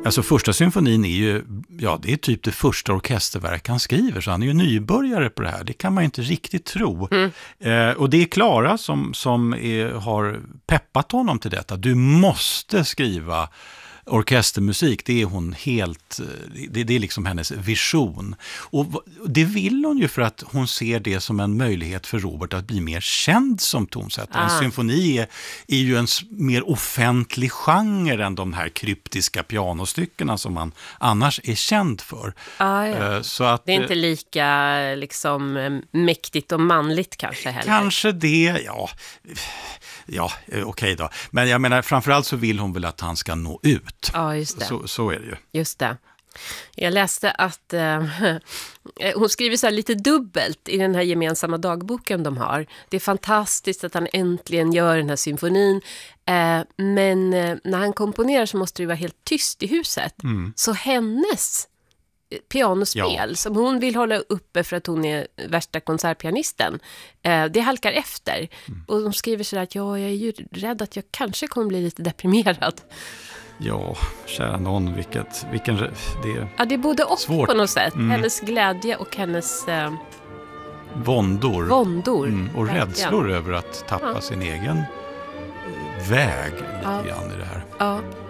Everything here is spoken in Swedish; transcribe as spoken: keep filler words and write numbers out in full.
Alltså första symfonin är ju, ja, det är typ det första orkesterverk han skriver, så han är ju nybörjare på det här. Det kan man ju inte riktigt tro. Mm. Eh, och det är Klara som, som är, har peppat honom till detta. Du måste skriva orkestermusik, det är hon helt, det, det är liksom hennes vision. Och det vill hon ju för att hon ser det som en möjlighet för Robert att bli mer känd som tonsättare. Ah. En symfoni är, är ju en mer offentlig genre än de här kryptiska pianostyckena som man annars är känd för. Ah, ja. Så att, det är inte lika liksom mäktigt och manligt kanske heller. Kanske det, ja. Ja, okej okay då. Men jag menar, framförallt så vill hon väl att han ska nå ut. Ja, just det. Så, så är det ju. Just det. Jag läste att eh, hon skriver så här lite dubbelt i den här gemensamma dagboken de har. Det är fantastiskt att han äntligen gör den här symfonin. Eh, men eh, när han komponerar så måste det vara helt tyst i huset. Mm. Så hennes pianospel ja. som hon vill hålla uppe för att hon är värsta konsertpianisten, eh, det halkar efter. Mm. Och de skriver så där att ja, jag är ju rädd att jag kanske kommer bli lite deprimerad. Ja, kära någon, vilket, vilken, det är ja, det är både och svårt. På något sätt. Mm. Hennes glädje och hennes eh, våndor. Våndor. Mm, och rädslor ja. över att tappa ja. sin egen väg lite ja. grann i det här. Ja.